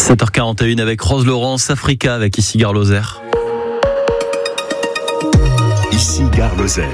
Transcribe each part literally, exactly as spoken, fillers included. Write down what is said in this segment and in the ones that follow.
sept heures quarante et une avec Rose Laurence, Africa avec ici Gare Lozère. Ici Gare Lozère.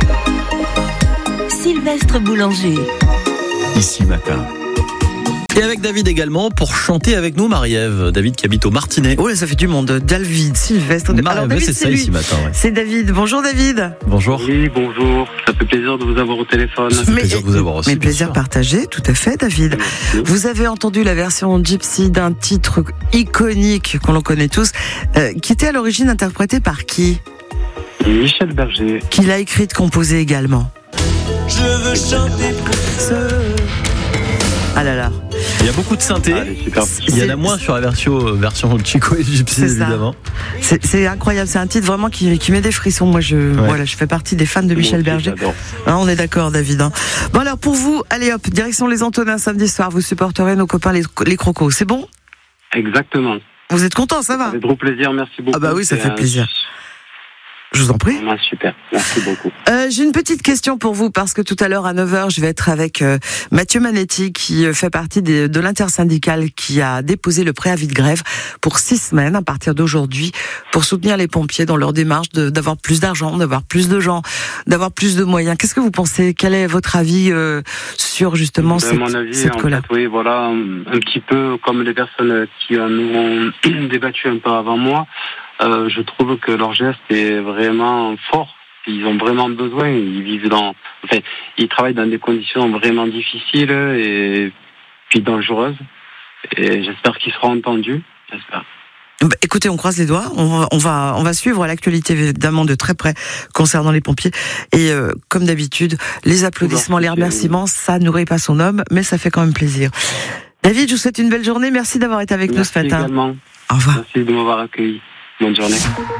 Sylvestre Boulanger. Ici Matin. Et avec David également pour chanter avec nous, Marie-Ève. David qui habite au Martinet. Oh là, ça fait du monde. David, Sylvestre. Marie-Ève, David, c'est, c'est ça lui. ici matin. Ouais. C'est David. Bonjour David. Bonjour. Oui, bonjour. Ça fait plaisir de vous avoir au téléphone. Ça fait Mais- plaisir de vous avoir aussi. Mais bien plaisir sûr. partagé, tout à fait David. Merci. Vous avez entendu la version Gypsy d'un titre iconique qu'on le connaît tous, euh, qui était à l'origine interprété par qui? Michel Berger. Qui l'a écrite, composée également. Je veux chanter pour Ce- Ah là là. Il y a beaucoup de synthé. Allez, super. Il y en a C'est- moins sur la version, version Chico et Gypsy, C'est ça. évidemment. C'est, c'est incroyable, c'est un titre vraiment qui, qui met des frissons. Moi, je, voilà, je fais partie des fans de Michel Moi aussi, Berger. j'adore. Hein, on est d'accord, David. Hein. Bon alors pour vous, allez hop, direction les Antonins samedi soir. Vous supporterez nos copains les, les Crocos. C'est bon? Exactement. Vous êtes contents, ça va? Avec gros plaisir, merci beaucoup. Ah bah oui, ça C'est fait un- plaisir. Je vous en prie. Vraiment super, merci beaucoup. Euh, j'ai une petite question pour vous parce que tout à l'heure à neuf heures, je vais être avec euh, Mathieu Manetti qui euh, fait partie des, de l'intersyndicale qui a déposé le préavis de grève pour six semaines à partir d'aujourd'hui pour soutenir les pompiers dans leur démarche de, d'avoir plus d'argent, d'avoir plus de gens, d'avoir plus de moyens. Qu'est-ce que vous pensez? Quel est votre avis euh, sur justement À cette, mon avis, cette en colère? fait, oui, voilà, un, un petit peu comme les personnes qui euh, nous ont débattu un peu avant moi. Euh, je trouve que leur geste est vraiment fort. Ils ont vraiment besoin. Ils vivent dans, enfin, ils travaillent dans des conditions vraiment difficiles et puis dangereuses. Et j'espère qu'ils seront entendus. J'espère. Bah, écoutez, on croise les doigts. On va, on va, on va suivre l'actualité évidemment de très près concernant les pompiers. Et euh, comme d'habitude, les applaudissements, les remerciements, ça nourrit pas son homme, mais ça fait quand même plaisir. David, je vous souhaite une belle journée. Merci d'avoir été avec Merci nous ce matin. également. Au revoir. Merci de m'avoir accueilli. Bonne journée.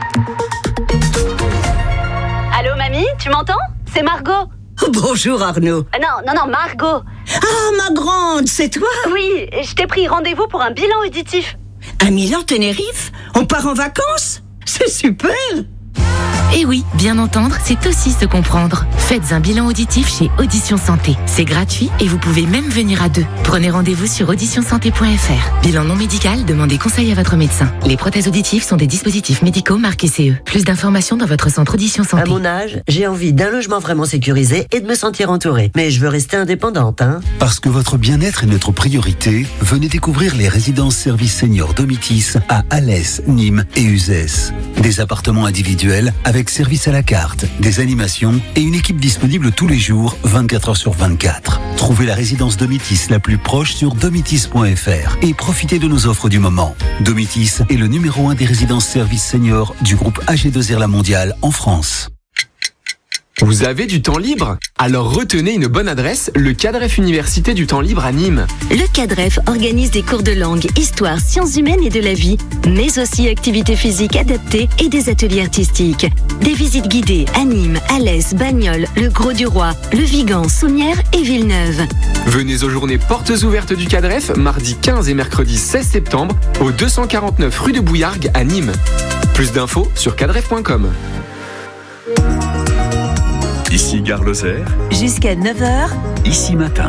Allô, mamie, tu m'entends? C'est Margot. Bonjour Arnaud. Ah non, non, non, Margot. Ah, ma grande, c'est toi? Oui, je t'ai pris rendez-vous pour un bilan auditif. À Milan, Tenerife? On part en vacances? C'est super! Et oui, bien entendre, c'est aussi se comprendre. Faites un bilan auditif chez Audition Santé. C'est gratuit et vous pouvez même venir à deux. Prenez rendez-vous sur audition santé point f r. Bilan non médical, demandez conseil à votre médecin. Les prothèses auditives sont des dispositifs médicaux marqués C E. Plus d'informations dans votre centre Audition À Santé. mon âge, j'ai envie d'un logement vraiment sécurisé et de me sentir entourée. Mais je veux rester indépendante, hein. Parce que votre bien-être est notre priorité, venez découvrir les résidences services seniors Domitis à Alès, Nîmes et Uzès. Des appartements individuels avec service à la carte, des animations et une équipe disponible tous les jours, vingt-quatre heures sur vingt-quatre. Trouvez la résidence Domitis la plus proche sur domitis point f r et profitez de nos offres du moment. Domitis est le numéro un des résidences services seniors du groupe A G deux R La Mondiale en France. Vous avez du temps libre? Alors retenez une bonne adresse, le CADREF Université du temps libre à Nîmes. Le CADREF organise des cours de langue, histoire, sciences humaines et de la vie, mais aussi activités physiques adaptées et des ateliers artistiques. Des visites guidées à Nîmes, Alès, Bagnols, le Gros-du-Roi, le Vigan, Soumières et Villeneuve. Venez aux journées portes ouvertes du CADREF, mardi quinze et mercredi seize septembre, au deux cent quarante-neuf rue de Bouillargues à Nîmes. Plus d'infos sur cadref point com. Ici Gare Lozère, Jusqu'à neuf heures, ici Matin.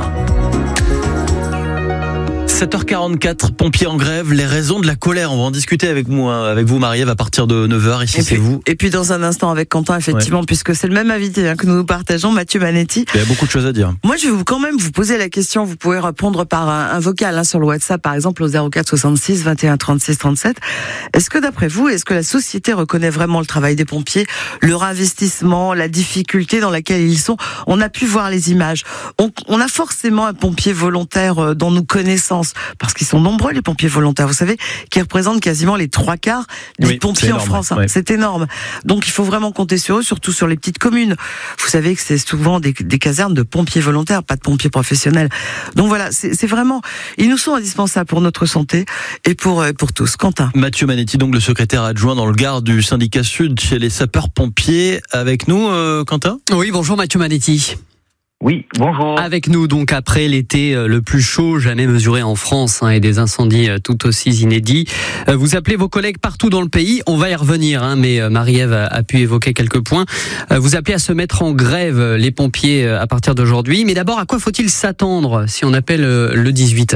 sept heures quarante-quatre, pompiers en grève, les raisons de la colère. On va en discuter avec moi, avec vous, Marie-Ève, à partir de neuf heures. Ici, Et c'est puis, vous. et puis dans un instant avec Quentin, effectivement, puisque c'est le même invité hein, que nous partageons, Mathieu Manetti. Il y a beaucoup de choses à dire. Moi, je vais vous, quand même vous poser la question. Vous pouvez répondre par un, un vocal hein, sur le WhatsApp, par exemple au zéro quatre soixante-six vingt et un trente-six trente-sept. Est-ce que d'après vous, est-ce que la société reconnaît vraiment le travail des pompiers, leur investissement, la difficulté dans laquelle ils sont? On a pu voir les images. On, on a forcément un pompier volontaire euh, dans nos connaissances, parce qu'ils sont nombreux les pompiers volontaires, vous savez, qui représentent quasiment les trois quarts des Oui, pompiers c'est en énorme, France. Hein. ouais. C'est énorme. Donc il faut vraiment compter sur eux, surtout sur les petites communes. Vous savez que c'est souvent des, des casernes de pompiers volontaires, pas de pompiers professionnels. Donc voilà, c'est c'est vraiment, ils nous sont indispensables pour notre santé et pour pour tous. Quentin. Mathieu Manetti, donc le secrétaire adjoint dans le Gard du syndicat Sud chez les sapeurs-pompiers, avec nous, euh, Quentin. Oui, bonjour Mathieu Manetti. Oui, bonjour. Avec nous donc après l'été le plus chaud jamais mesuré en France hein, et des incendies tout aussi inédits. Vous appelez vos collègues partout dans le pays, on va y revenir, hein, mais Marie-Ève a, a pu évoquer quelques points. Vous appelez à se mettre en grève les pompiers à partir d'aujourd'hui, mais d'abord à quoi faut-il s'attendre si on appelle le dix-huit ?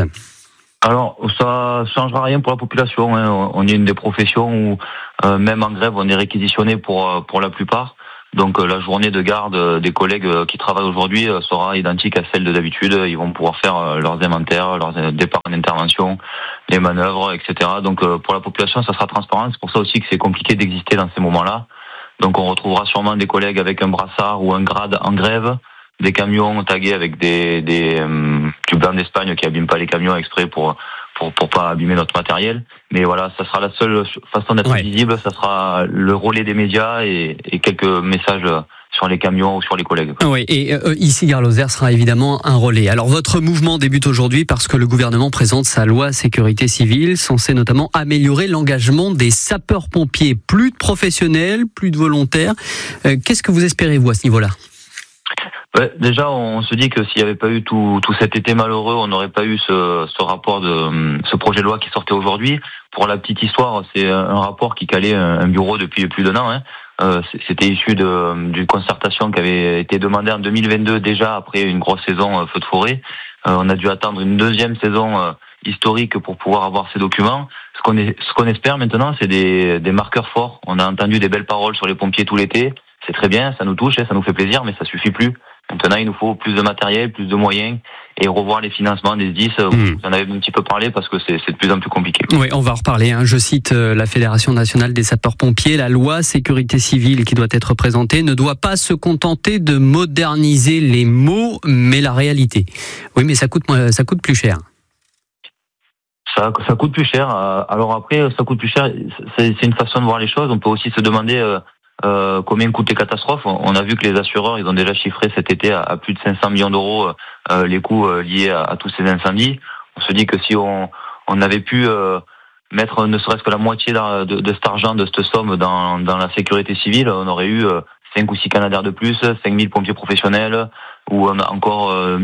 Alors, ça changera rien pour la population. Hein. On est une des professions où, euh, même en grève, on est réquisitionné pour pour la plupart. Donc, euh, la journée de garde des collègues qui travaillent aujourd'hui euh, sera identique à celle de d'habitude. Ils vont pouvoir faire euh, leurs inventaires, leurs départs en intervention, les manœuvres, et cetera. Donc, euh, pour la population, ça sera transparent. C'est pour ça aussi que c'est compliqué d'exister dans ces moments-là. Donc, on retrouvera sûrement des collègues avec un brassard ou un grade en grève, des camions tagués avec des, des euh, du blanc d'Espagne qui abîme pas les camions exprès pour pour pour pas abîmer notre matériel. Mais voilà, ça sera la seule façon d'être ouais. visible, ça sera le relais des médias et, et quelques messages sur les camions ou sur les collègues. Oui, et euh, ici Gare Lozère sera évidemment un relais. Alors votre mouvement débute aujourd'hui parce que le gouvernement présente sa loi sécurité civile, censée notamment améliorer l'engagement des sapeurs-pompiers. Plus de professionnels, plus de volontaires. Euh, qu'est-ce que vous espérez vous à ce niveau-là ? Ouais, déjà, on se dit que s'il n'y avait pas eu tout, tout cet été malheureux, on n'aurait pas eu ce, ce rapport de ce projet de loi qui sortait aujourd'hui. Pour la petite histoire, c'est un rapport qui calait un bureau depuis plus d'un an. Hein. Euh, c'était issu de, d'une concertation qui avait été demandée en deux mille vingt-deux, déjà après une grosse saison euh, feu de forêt. Euh, on a dû attendre une deuxième saison euh, historique pour pouvoir avoir ces documents. Ce qu'on, est, ce qu'on espère maintenant, c'est des, des marqueurs forts. On a entendu des belles paroles sur les pompiers tout l'été. C'est très bien, ça nous touche, ça nous fait plaisir, mais ça suffit plus. Maintenant, il nous faut plus de matériel, plus de moyens et revoir les financements des S D I S. Mmh. Vous en avez un petit peu parlé parce que c'est, c'est de plus en plus compliqué. Oui, on va en reparler. Hein. Je cite euh, la Fédération nationale des sapeurs-pompiers. La loi sécurité civile qui doit être présentée ne doit pas se contenter de moderniser les mots, mais la réalité. Oui, mais ça coûte, ça coûte plus cher. Ça, ça coûte plus cher. Alors après, ça coûte plus cher. C'est, c'est une façon de voir les choses. On peut aussi se demander... Euh, Euh, combien coûtent les catastrophes. On a vu que les assureurs, ils ont déjà chiffré cet été à, à plus de cinq cents millions d'euros euh, les coûts euh, liés à, à tous ces incendies. On se dit que si on, on avait pu euh, mettre ne serait-ce que la moitié de, de, de cet argent, de cette somme dans, dans la sécurité civile, on aurait eu euh, cinq ou six Canadair de plus, cinq mille pompiers professionnels, ou on a encore euh,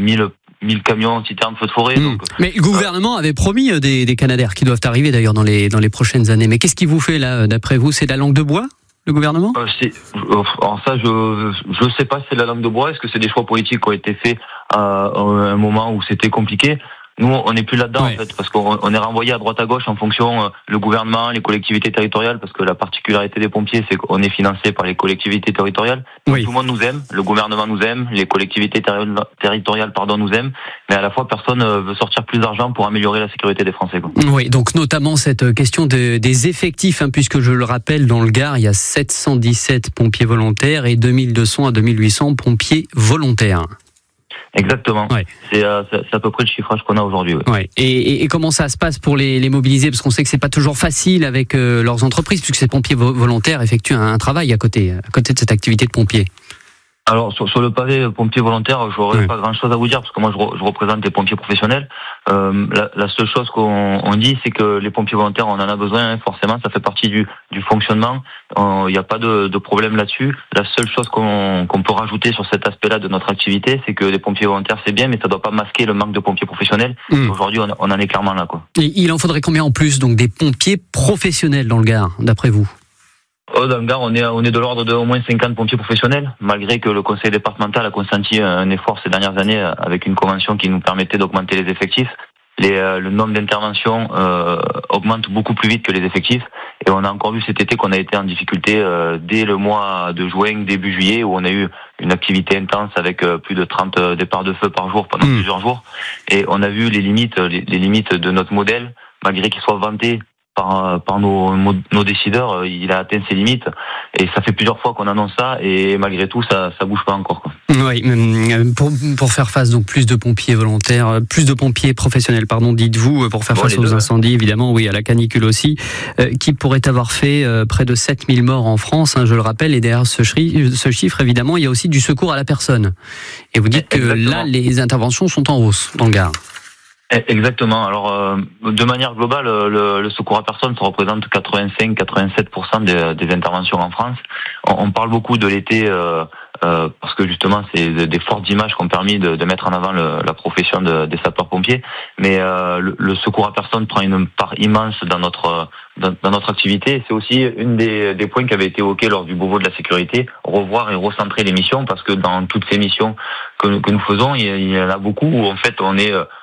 mille camions citernes feu de forêt. Mmh. Donc, mais le gouvernement avait promis des, des Canadair qui doivent arriver d'ailleurs dans les, dans les prochaines années. Mais qu'est-ce qui vous fait là, d'après vous? C'est de la langue de bois? Le gouvernement euh, c'est, alors ça, je je sais pas si c'est de la langue de bois. Est-ce que c'est des choix politiques qui ont été faits à un moment où c'était compliqué? Nous, on n'est plus là-dedans ouais. en fait, parce qu'on on est renvoyé à droite à gauche en fonction euh, le gouvernement, les collectivités territoriales, parce que la particularité des pompiers, c'est qu'on est financé par les collectivités territoriales. Oui. Tout le monde nous aime, le gouvernement nous aime, les collectivités terri- territoriales, pardon, nous aiment, mais à la fois personne euh, veut sortir plus d'argent pour améliorer la sécurité des Français. Quoi. Oui, donc notamment cette question de, des effectifs, hein, puisque je le rappelle, dans le Gard, il y a sept cent dix-sept pompiers volontaires et deux mille deux cents à deux mille huit cents pompiers volontaires. Exactement. Ouais. C'est, euh, c'est, c'est à peu près le chiffrage qu'on a aujourd'hui. Ouais. Ouais. Et, et, et comment ça se passe pour les, les mobiliser? Parce qu'on sait que c'est pas toujours facile avec euh, leurs entreprises, puisque ces pompiers vo- volontaires effectuent un, un travail à côté, à côté de cette activité de pompier. Alors sur, sur le pavé pompier volontaire, je n'aurais ouais. pas grand-chose à vous dire parce que moi je, re, je représente des pompiers professionnels. Euh, la, la seule chose qu'on on dit, c'est que les pompiers volontaires, on en a besoin. Hein, forcément, ça fait partie du, du fonctionnement. Il n'y a pas de, de problème là-dessus. La seule chose qu'on, qu'on peut rajouter sur cet aspect-là de notre activité, c'est que les pompiers volontaires, c'est bien, mais ça ne doit pas masquer le manque de pompiers professionnels. Mmh. Aujourd'hui, on, on en est clairement là, quoi. Et il en faudrait combien en plus, donc des pompiers professionnels dans le Gard, d'après vous? Oh, dans le Gard, on est, on est de l'ordre de au moins cinquante pompiers professionnels, malgré que le conseil départemental a consenti un effort ces dernières années avec une convention qui nous permettait d'augmenter les effectifs. Les, euh, le nombre d'interventions euh, augmente beaucoup plus vite que les effectifs. Et on a encore vu cet été qu'on a été en difficulté euh, dès le mois de juin, début juillet, où on a eu une activité intense avec euh, plus de trente départs de feu par jour pendant mmh. plusieurs jours. Et on a vu les limites, les, les limites de notre modèle, malgré qu'il soit vanté par, par nos, nos décideurs, il a atteint ses limites. Et ça fait plusieurs fois qu'on annonce ça, et malgré tout, ça ça bouge pas encore, quoi. Oui, pour, pour faire face, donc plus de pompiers volontaires, plus de pompiers professionnels, pardon, dites-vous, pour faire bon, face aux deux. incendies, évidemment, oui, à la canicule aussi, euh, qui pourrait avoir fait euh, près de sept mille morts en France, hein, je le rappelle, et derrière ce, chi- ce chiffre, évidemment, il y a aussi du secours à la personne. Et vous dites que Exactement. Là, les interventions sont en hausse dans le Gard. Exactement. Alors, euh, de manière globale, le, le secours à personne, ça représente quatre-vingt-cinq à quatre-vingt-sept pour cent des, des interventions en France. On, on parle beaucoup de l'été euh, euh, parce que justement, c'est des fortes images qui ont permis de, de mettre en avant le, la profession de, des sapeurs-pompiers. Mais euh, le, le secours à personne prend une part immense dans notre dans, dans notre activité. C'est aussi une des, des points qui avait été évoqué lors du Beauvau de la sécurité, revoir et recentrer les missions, parce que dans toutes ces missions que, que nous faisons, il y en a beaucoup où en fait on est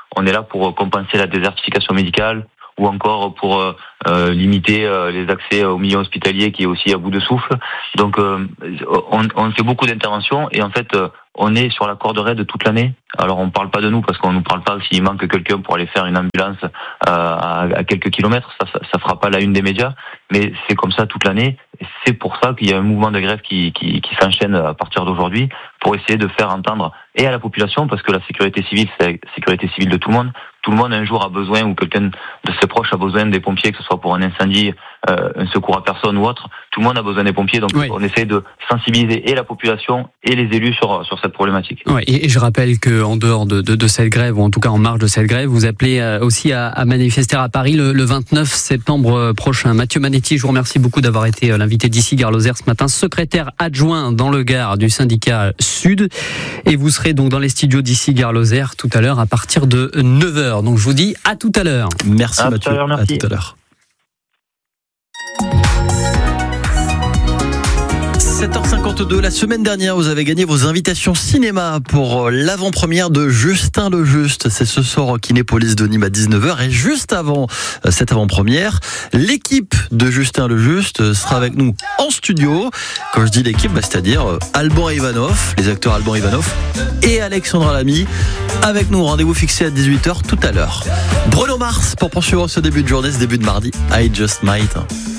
on est là pour compenser la désertification médicale ou encore pour euh, euh, limiter euh, les accès au milieu hospitalier qui est aussi à bout de souffle. Donc euh, on, on fait beaucoup d'interventions et en fait euh, on est sur la corde raide toute l'année. Alors on ne parle pas de nous parce qu'on ne nous parle pas s'il manque quelqu'un pour aller faire une ambulance euh, à, à quelques kilomètres, ça, ça ça fera pas la une des médias, mais c'est comme ça toute l'année. C'est pour ça qu'il y a un mouvement de grève qui, qui, qui s'enchaîne à partir d'aujourd'hui pour essayer de faire entendre et à la population, parce que la sécurité civile, c'est la sécurité civile de tout le monde. Tout le monde un jour a besoin, ou quelqu'un de ses proches a besoin des pompiers, que ce soit pour un incendie, euh, un secours à personne ou autre. Tout le monde a besoin des pompiers, donc oui. On essaie de sensibiliser et la population et les élus sur sur cette problématique. Ouais, et, et je rappelle que en dehors de, de, de cette grève, ou en tout cas en marge de cette grève, vous appelez aussi à, à manifester à Paris le, le vingt-neuf septembre prochain. Mathieu Manetti, je vous remercie beaucoup d'avoir été l'invité d'ici Gare-Lozère ce matin, secrétaire adjoint dans le Gard du syndicat Sud, et vous serez donc dans les studios d'ici Gare-Lozère tout à l'heure à partir de neuf heures. Donc je vous dis à tout à l'heure. Merci à Mathieu, tout à, merci. à tout à l'heure. sept heures cinquante-deux, la semaine dernière, vous avez gagné vos invitations cinéma pour l'avant-première de Justin le Juste. C'est ce soir au Kinépolis de Nîmes à dix-neuf heures. Et juste avant cette avant-première, l'équipe de Justin le Juste sera avec nous en studio. Quand je dis l'équipe, bah, c'est-à-dire Alban et Ivanov, les acteurs Alban et Ivanov et Alexandra Lamy. Avec nous, rendez-vous fixé à dix-huit heures tout à l'heure. Bruno Mars pour poursuivre ce début de journée, ce début de mardi. I Just Might.